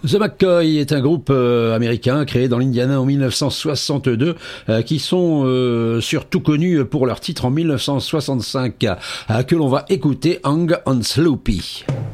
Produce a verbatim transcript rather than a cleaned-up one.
The McCoy est un groupe euh, américain créé dans l'Indiana en dix-neuf cent soixante-deux euh, qui sont euh, surtout connus pour leur titre en dix-neuf cent soixante-cinq euh, que l'on va écouter, Hang on Sloopy.